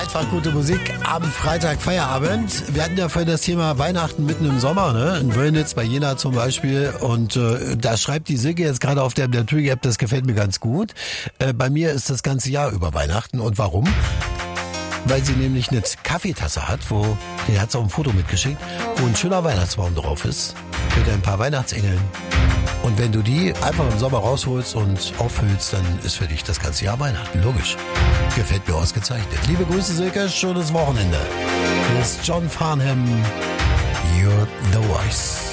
Einfach gute Musik am Freitag Feierabend. Wir hatten ja vorhin das Thema Weihnachten mitten im Sommer, ne? In Wöllnitz bei Jena zum Beispiel. Und da schreibt die Silke jetzt gerade auf der Naturgy-App, das gefällt mir ganz gut. Bei mir ist das ganze Jahr über Weihnachten. Und warum? Weil sie nämlich eine Kaffeetasse hat, die hat sie auch ein Foto mitgeschickt, wo ein schöner Weihnachtsbaum drauf ist, mit ein paar Weihnachtsengeln. Und wenn du die einfach im Sommer rausholst und auffüllst, dann ist für dich das ganze Jahr Weihnachten. Logisch. Gefällt mir ausgezeichnet. Liebe Grüße, Silke, schönes Wochenende. Hier ist John Farnham. You're the Voice.